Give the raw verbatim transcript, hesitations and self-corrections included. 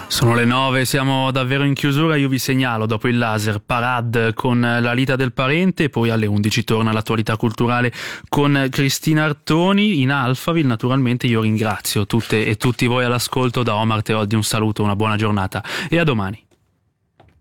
Sono le nove, siamo davvero in chiusura. Io vi segnalo dopo il laser Parade con La Lita del Parente, poi alle undici torna l'attualità culturale con Cristina Artoni in Alphaville. Naturalmente io ringrazio tutte e tutti voi all'ascolto. Da Omar Teoddi un saluto, una buona giornata e a domani.